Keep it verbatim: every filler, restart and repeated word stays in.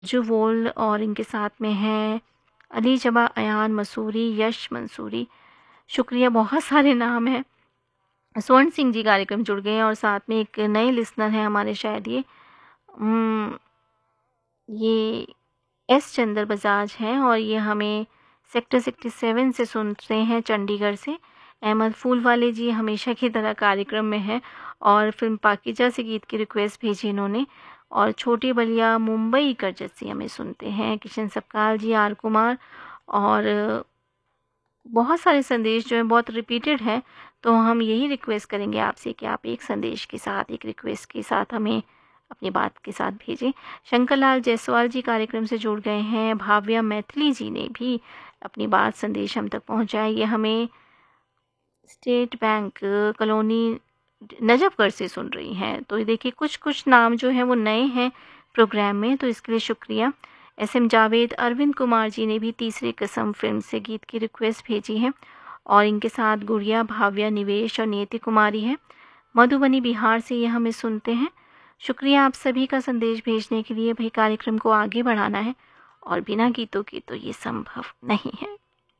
जो वोल और इनके साथ में हैं अली जबा, अयान मसूरी, यश मंसूरी। शुक्रिया, बहुत सारे नाम हैं। स्वर्ण सिंह जी कार्यक्रम जुड़ गए हैं और साथ में एक नए लिसनर हैं हमारे, शायद ये उम, ये एस चंदर बजाज हैं और ये हमें सेक्टर सड़सठ से सुनते हैं, चंडीगढ़ से। अहमद फूल वाले जी हमेशा की तरह कार्यक्रम में हैं और फिल्म पाकीज़ा से गीत की रिक्वेस्ट भेजी इन्होंने। और छोटी बलिया मुंबई करजत से हमें सुनते हैं किशन सपकाल जी, आर कुमार। और बहुत सारे संदेश जो हैं बहुत रिपीटेड हैं, तो हम यही रिक्वेस्ट करेंगे आपसे कि आप एक संदेश के साथ, एक रिक्वेस्ट के साथ हमें अपनी बात के साथ भेजें। शंकर लाल जायसवाल जी कार्यक्रम से जुड़ गए हैं। भाव्या मैथिली जी ने भी अपनी बात, संदेश हम तक पहुंचाया। ये हमें स्टेट बैंक कॉलोनी नजफगढ़ से सुन रही हैं। तो ये देखिए, कुछ कुछ नाम जो हैं वो नए हैं प्रोग्राम में, तो इसके लिए शुक्रिया। एस एम जावेद, अरविंद कुमार जी ने भी तीसरी कसम फिल्म से गीत की रिक्वेस्ट भेजी है और इनके साथ गुड़िया, भाव्या, निवेश और नियति कुमारी है। मधुबनी बिहार से ये हमें सुनते हैं। शुक्रिया आप सभी का संदेश भेजने के लिए। भाई कार्यक्रम को आगे बढ़ाना है और बिना गीतों के तो ये संभव नहीं है।